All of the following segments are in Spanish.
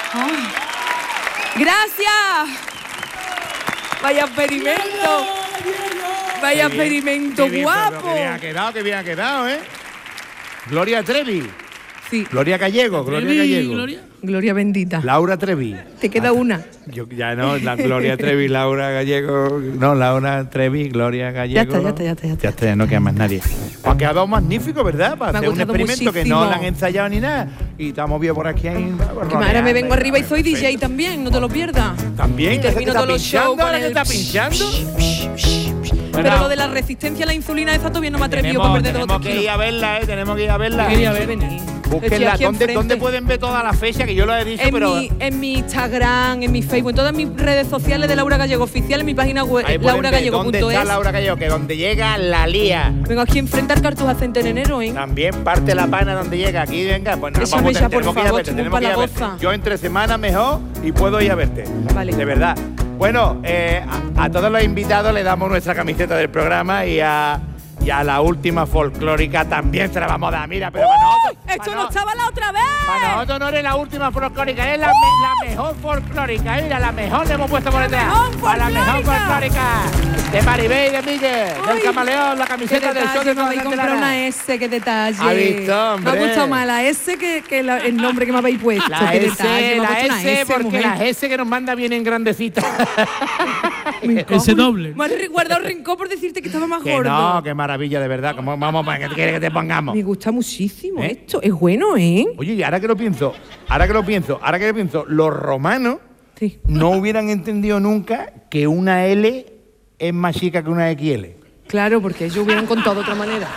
Ay. ¡Gracias! Vaya experimento. Vaya experimento guapo. Qué bien ha quedado, ¿eh? Gloria Trevi. Sí. Gloria Gallego, Gloria Gallego. Gloria bendita. Laura Trevi. Te queda una. Yo ya no, la Gloria Trevi, Laura Gallego. No, Laura Trevi, Gloria Gallego. Ya está. Ya no queda más nadie. Pues ha quedado magnífico, ¿verdad? Para hacer un experimento muchísimo. que no lo han ensayado ni nada. Y estamos bien por aquí. Ahora me vengo arriba y soy DJ también, no te lo pierdas. También. Y termino todos los shows con el... ¿Está pinchando? Pero lo de la resistencia a la insulina, esa todavía no me atreví para perder todo. Tenemos que ir a verla, Tenemos que ir a verla. Venir. Búsquenla. ¿Dónde pueden ver toda la fecha? Que yo lo he dicho, en mi Instagram, en mi Facebook, en todas mis redes sociales de Laura Gallego Oficial, en mi página web, lauragallego.es. ¿Dónde está Laura Gallego? Que donde llega la lía. Vengo aquí enfrente al Cartuja Centenero, ¿eh? También parte la pana donde llega. Aquí, venga, pues nada, Échame ya, por favor, tenemos que ir a verte. Yo entre semana mejor y puedo ir a verte. Vale. De verdad. Bueno, a todos los invitados le damos nuestra camiseta del programa y a la última folclórica también se la vamos a dar. Mira, pero para nosotros, ¡esto no estaba la otra vez! Para nosotros no eres la última folclórica, es la mejor folclórica. Mira, la mejor le hemos puesto por detrás. La mejor folclórica. De Maribel y de Miguel, del Camaleón, la camiseta del show de me habéis comprado una S, qué detalle. ¿Ha visto, hombre? Me ha gustado más la S que el nombre que me habéis puesto. La qué S, detalle. la S, porque mujer. la S que nos manda vienen grandecitas. Ese doble. Me has guardado rencor por decirte que estaba más Que gordo. no, qué maravilla, de verdad. Vamos, ¿qué quieres que te pongamos? Me gusta muchísimo esto. Es bueno, ¿eh? Oye, y ahora que lo pienso, los romanos no hubieran entendido nunca que una L es más chica que una XL. Claro, porque ellos hubieran contado de otra manera.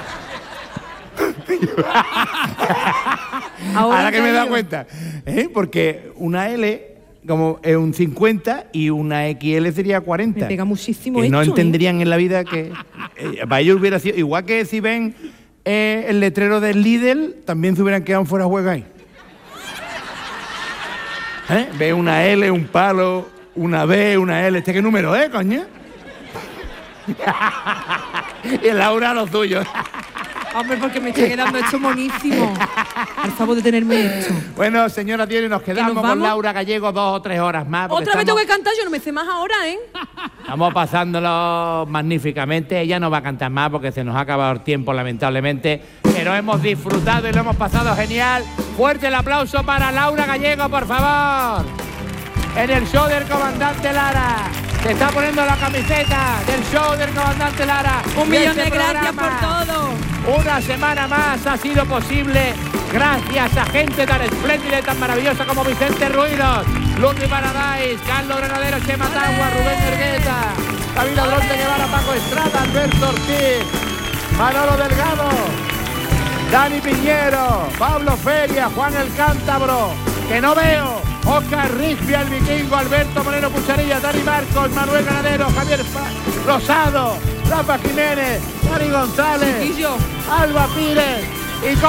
Ahora que me he dado cuenta. Porque una L como es un 50 y una XL sería 40. Me pega muchísimo que esto, no entenderían en la vida que... para ellos hubiera sido... Igual que si ven el letrero del Lidl, también se hubieran quedado fuera de juego ahí. Ve una L, un palo, una B, una L. ¿Qué número es, coño? Y el Laura lo suyo. Hombre, porque me está quedando esto monísimo. Por favor, de tenerme esto. Bueno, señora Diego, nos quedamos con Laura Gallego 2 o 3 horas más. Otra vez tengo que cantar, yo no me sé más ahora, ¿eh? Estamos pasándolo magníficamente. Ella no va a cantar más porque se nos ha acabado el tiempo, lamentablemente. Pero hemos disfrutado y lo hemos pasado genial. Fuerte el aplauso para Laura Gallego, por favor. En el show del comandante Lara. Se está poniendo la camiseta del show del comandante Lara. 1.000.000 de gracias por todo. Una semana más ha sido posible gracias a gente tan espléndida y tan maravillosa como Vicente Ruidos, Lundi Paradise, Carlos Granadero, Chema Tagua, Rubén Ergueta, David Ladrón de Guevara, Paco Estrada, Alberto Ortiz, Manolo Delgado, Dani Piñero, Pablo Feria, Juan el Cántabro, que no veo, Oscar Rigby, el Vikingo, Alberto Moreno Pucharilla, Dani Marcos, Manuel Ganadero, Javier Rosado, Rafa Jiménez, Dani González, Alba Pires y